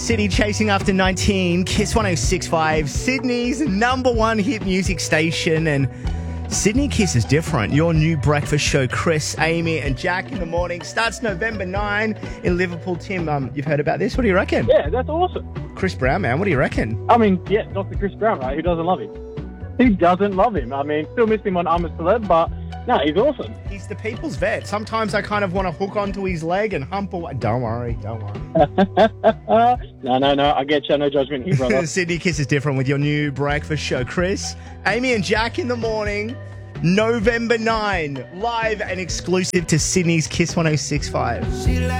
City chasing after 19, Kiss 106.5, Sydney's number one hit music station. And Sydney Kiss is different. Your new breakfast show, Chris, Amy and Jack in the morning, starts November 9 in Liverpool. Tim, you've heard about this. What do you reckon? Yeah, that's awesome. Chris Brown, man, what do you reckon? I mean, yeah, Dr. Chris Brown, right? Who doesn't love him? Who doesn't love him? I mean, still miss him on I'm a Celeb, but no, he's awesome. He's the people's vet. Sometimes I kind of want to hook onto his leg and hump away. Don't worry. No, I get you. No judgment here, brother. Sydney Kiss is different with your new breakfast show, Chris, Amy and Jack in the morning, November 9, live and exclusive to Sydney's Kiss 106.5.